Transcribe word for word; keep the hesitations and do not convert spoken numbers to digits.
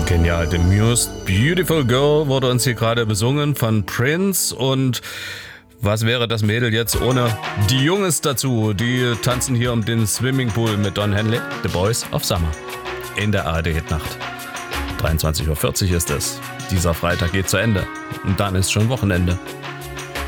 Genial, The Most Beautiful Girl wurde uns hier gerade besungen von Prince. Und was wäre das Mädel jetzt ohne die Jungs dazu? Die tanzen hier um den Swimmingpool mit Don Henley, The Boys of Summer, in der A R D-Hitnacht. dreiundzwanzig Uhr vierzig ist es. Dieser Freitag geht zu Ende und dann ist schon Wochenende.